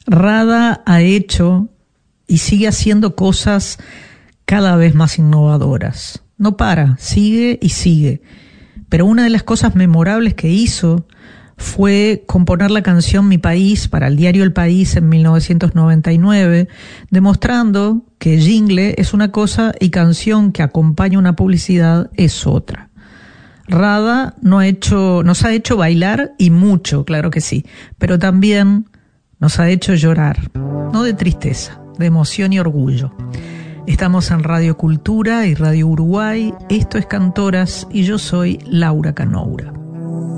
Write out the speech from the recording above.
Rada ha hecho y sigue haciendo cosas cada vez más innovadoras. No para, sigue y sigue. Pero una de las cosas memorables que hizo fue componer la canción Mi País para el diario El País en 1999, demostrando que jingle es una cosa y canción que acompaña una publicidad es otra. Rada nos ha hecho bailar y mucho, claro que sí, pero también nos ha hecho llorar, no de tristeza, de emoción y orgullo. Estamos en Radio Cultura y Radio Uruguay, esto es Cantoras y yo soy Laura Canoura.